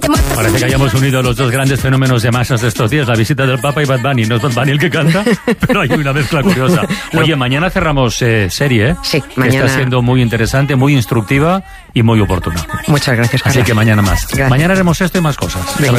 Parece que hayamos unido los dos grandes fenómenos de masas de estos días, la visita del Papa y Bad Bunny. No es Bad Bunny el que canta, pero hay una mezcla curiosa. Oye, mañana cerramos serie, ¿eh? Sí, que mañana. está siendo muy interesante, muy instructiva y muy oportuna. Muchas gracias, Carlos. Así que mañana más. Gracias. Mañana haremos esto y más cosas. Venga.